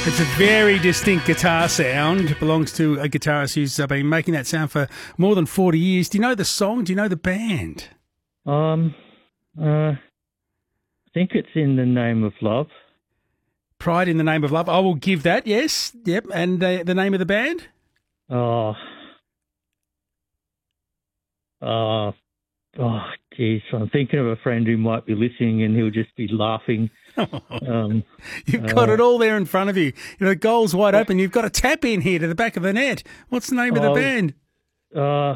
It's a very distinct guitar sound. It belongs to a guitarist who's been making that sound for more than 40 years. Do you know the song? Do you know the band? I think it's In the Name of Love. Pride in the Name of Love. I will give that, yes. Yep. And the name of the band? Geez, I'm thinking of a friend who might be listening and he'll just be laughing. You've got it all there in front of you. You know, the goal's wide open. You've got a tap in here to the back of the net. What's the name of the band? I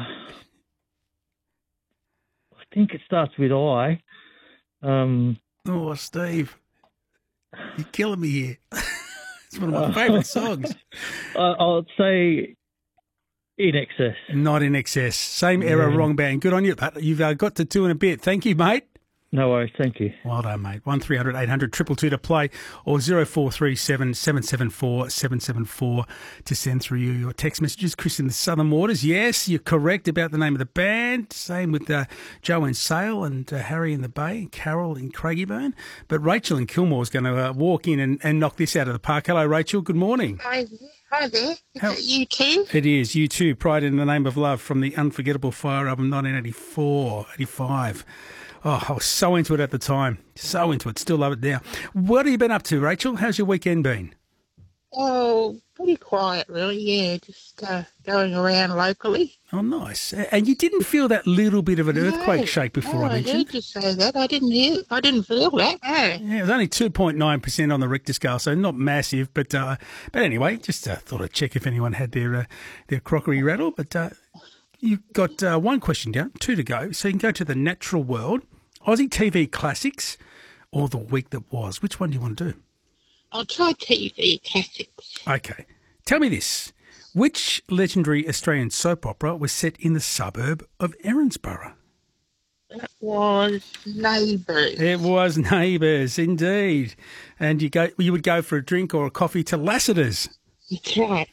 think it starts with I. Oh, Steve, you're killing me here. It's one of my favourite songs. I'll say In Excess. Not In Excess. Same era, wrong band. Good on you. You've got to 2 and a bit. Thank you, mate. No worries, thank you. Well done, mate. 1300 800 222 to play, or 0437 774 774 to send through your text messages. Chris in the Southern Waters. Yes, you're correct about the name of the band. Same with Joe in Sale and Harry in the Bay, Carol in Craigieburn. But Rachel in Kilmore is going to walk in and knock this out of the park. Hello, Rachel. Good morning. Hi there. Is it U2? It is U2, Pride in the Name of Love, from the Unforgettable Fire album 1984, 85. Oh, I was so into it at the time. So into it. Still love it now. What have you been up to, Rachel? How's your weekend been? Oh, pretty quiet, really. Yeah, just going around locally. Oh, nice. And you didn't feel that little bit of an earthquake shake before, I mentioned? I heard you say that. I didn't feel that. No. Yeah, it was only 2.9% on the Richter scale, so not massive. But anyway, just thought I'd check if anyone had their crockery rattled. But you've got one question down, 2 to go. So you can go to the natural world, Aussie TV classics, or the week that was. Which one do you want to do? I'll try TV classics. Okay. Tell me this. Which legendary Australian soap opera was set in the suburb of Erinsborough? That was Neighbours. It was Neighbours, indeed. And you would go for a drink or a coffee to Lassiter's. That's right.